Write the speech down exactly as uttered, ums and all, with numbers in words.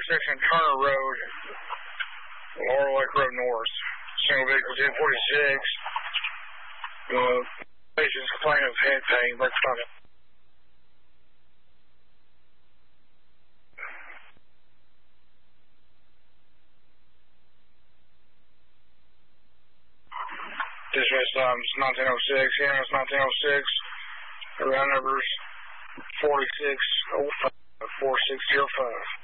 intersection Turner Road, Laurel Lake Road North. Single vehicle ten forty-six. Uh, patient's complaining of head pain, break stomach. Dispatch times nineteen oh six, E M S nineteen oh six, round numbers forty-six oh five, four six zero five.